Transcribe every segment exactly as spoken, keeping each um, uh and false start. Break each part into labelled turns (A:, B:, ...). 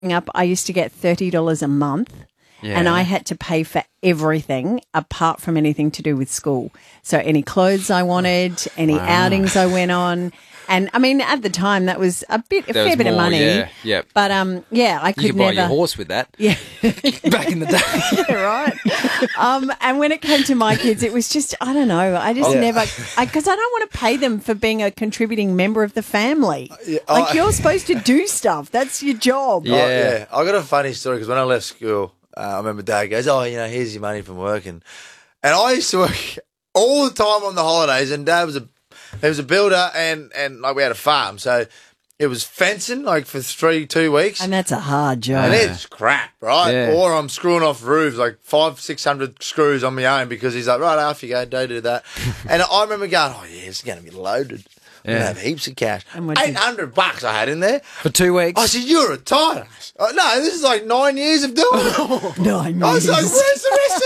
A: up, I used to get thirty dollars a month. Yeah. And I had to pay for everything apart from anything to do with school. So any clothes I wanted, any wow. outings I went on. And, I mean, at the time, that was a bit, a that fair bit more, of money.
B: Yeah, yeah.
A: But, um, yeah, I could
B: you could
A: never...
B: buy your horse with that.
A: Yeah.
B: Back in the day.
A: Yeah, right. Um, and when it came to my kids, it was just, I don't know, I just oh, yeah. never... Because I, I don't want to pay them for being a contributing member of the family. Yeah, like, I, you're supposed to do stuff. That's your job.
C: Yeah. Oh, yeah. I got a funny story because when I left school... Uh, I remember Dad goes, oh, you know, here's your money from working. And I used to work all the time on the holidays, and Dad was a he was a builder, and, and like we had a farm. So it was fencing like for three, two weeks.
A: And that's a hard job.
C: And it's crap, right?
B: Yeah.
C: Or I'm screwing off roofs, like five, six hundred screws on my own because he's like, right, off you go, don't do that. And I remember going, oh, yeah, it's going to be loaded. Yeah. I have heaps of cash. eight hundred bucks I had in there.
B: For two weeks.
C: I said, you're a tight ass. Oh, no, this is like nine years of doing it.
A: Nine years.
C: I was like, where's the rest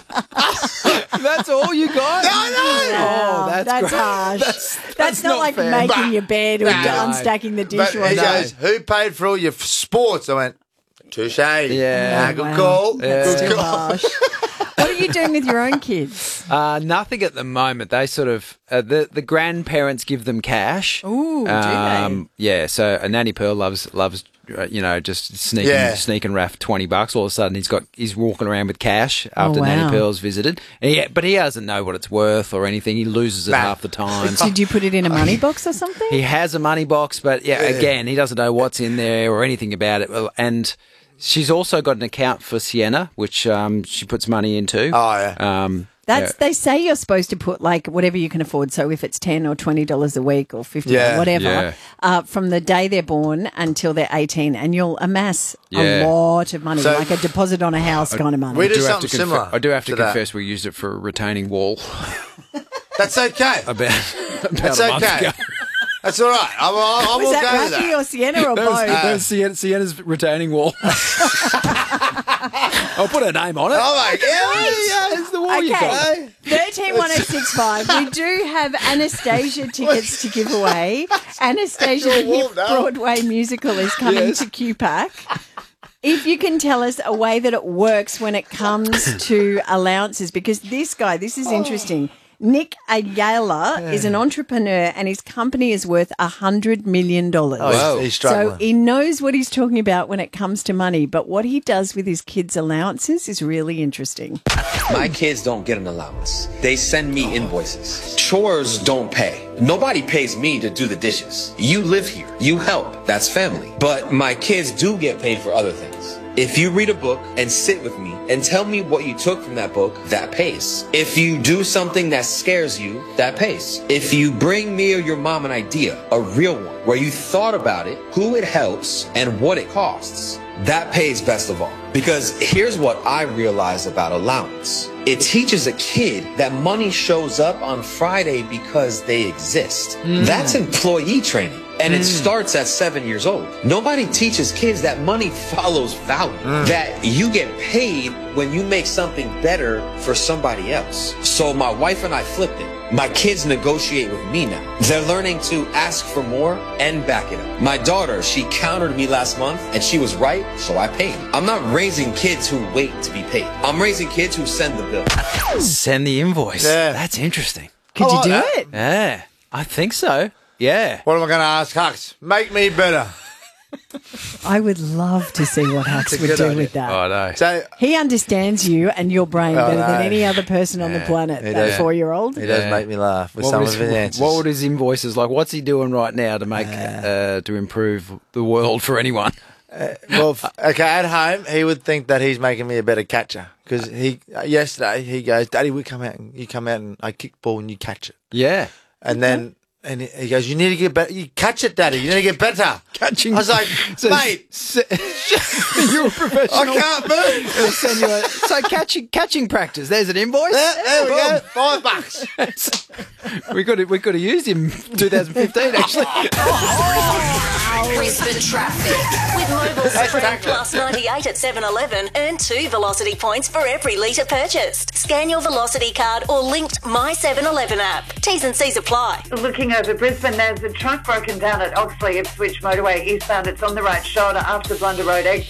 C: of
B: it? That's all you got?
C: No, no.
A: Oh, that's, that's harsh. That's, that's, that's not, not like fair. making but, your bed or no, unstacking the dishwasher.
C: But he goes, who paid for all your sports? I went, touche.
B: Yeah.
C: Nah, good
A: wow.
C: call.
A: That's
C: good
A: still
C: call.
A: harsh. What are you doing with your own kids?
B: Uh, nothing at the moment. They sort of uh, the the grandparents give them cash.
A: Ooh,
B: um,
A: do they?
B: Yeah. So a Nanny Pearl loves loves uh, you know just sneaking
C: yeah.
B: sneaking Raph twenty bucks. All of a sudden he's got he's walking around with cash after
A: oh, wow.
B: Nanny Pearl's visited. And he, but he doesn't know what it's worth or anything. He loses it nah. half the time.
A: Did you put it in a money box or something?
B: He has a money box, but yeah,
C: yeah.
B: again he doesn't know what's in there or anything about it. And she's also got an account for Sienna, which um, she puts money into.
C: Oh, yeah.
B: Um,
A: That's
B: yeah.
A: They say you're supposed to put, like, whatever you can afford. So if it's ten dollars or twenty dollars a week or fifty dollars,
C: yeah.
A: whatever,
B: yeah.
A: uh, from the day they're born until they're eighteen, and you'll amass
B: yeah.
A: a lot of money,
C: so,
A: like a deposit on a house I, kind of money.
C: We do,
B: do
C: something
B: conf-
C: similar.
B: I do have to, to
C: that.
B: confess we used it for a retaining wall.
C: That's okay.
B: about, about
C: That's
B: a month
C: okay.
B: ago.
C: That's all right. I'm, I'm
A: Was
C: okay
A: that
C: with
A: Rafi
C: that.
A: or Sienna or
B: That
A: both?
B: was, that was Sienna, Sienna's retaining wall. I'll put her name on it.
C: Oh, my God.
B: Yeah, it's the wall
A: Okay.
B: you got.
A: thirteen one oh six five. We do have Anastasia tickets to give away. Anastasia, the hit Broadway musical, is coming
B: Yes.
A: to Q PAC. If you can tell us a way that it works when it comes to allowances, because this guy, this is interesting. Nick Ayala yeah. is an entrepreneur and his company is worth one hundred million dollars.
C: Oh, he's, he's struggling.
A: So he knows what he's talking about when it comes to money, but what he does with his kids' allowances is really interesting.
D: My kids don't get an allowance. They send me invoices. Chores don't pay. Nobody pays me to do the dishes. You live here. You help. That's family. But my kids do get paid for other things. If you read a book and sit with me and tell me what you took from that book, that pays. If you do something that scares you, that pays. If you bring me or your mom an idea, a real one, where you thought about it, who it helps, and what it costs, that pays best of all. Because here's what I realize about allowance. It teaches a kid that money shows up on Friday because they exist. Mm. That's employee training. And it starts at seven years old. Nobody teaches kids that money follows value. Mm. That you get paid when you make something better for somebody else. So my wife and I flipped it. My kids negotiate with me now. They're learning to ask for more and back it up. My daughter, she countered me last month and she was right, so I paid. I'm not raising kids who wait to be paid. I'm raising kids who send the bill.
B: Send the invoice.
C: Yeah.
B: That's interesting.
A: Could
C: I
A: you
C: like
A: do
C: that.
A: it?
B: Yeah, I think so. Yeah.
C: What am I going to ask Hux? Make me better.
A: I would love to see what Hux
C: a
A: would
C: good
A: do
C: idea.
A: with that.
B: Oh, no.
C: So
A: He understands you and your brain
C: Oh,
A: better
C: no.
A: than any other person on the
B: Yeah.
A: planet,
C: He
A: that
C: does.
A: four-year-old.
C: he does
B: Yeah.
C: make me laugh with
B: What
C: some
B: would
C: of
B: his-
C: his answers.
B: What would his invoices like? What's he doing right now to make uh, to improve the world for anyone?
C: Well, f- okay, at home, he would think that he's making me a better catcher. Because he uh, yesterday, he goes, Daddy, we come out and you come out and I kick ball and you catch it.
B: Yeah.
C: And then and he- he goes, you need to get better. You catch it, Daddy. You need to get better.
B: Catching.
C: I was like,
B: So-
C: mate,
B: You're a professional.
C: I can't move.
B: It'll send you a, so catching catching practice. There's an invoice.
C: There, there we
B: Boom.
C: go. Five bucks.
B: We could have, we could have used him twenty fifteen actually.
E: Brisbane traffic. With Mobil Supreme Plus ninety-eight at seven eleven, earn two Velocity points for every litre purchased. Scan your Velocity card or linked My seven eleven app. T's and C's apply.
F: Looking Moving over Brisbane, there's a truck broken down at Oxley Ipswich motorway eastbound. It's on the right shoulder after Blunder Road exit.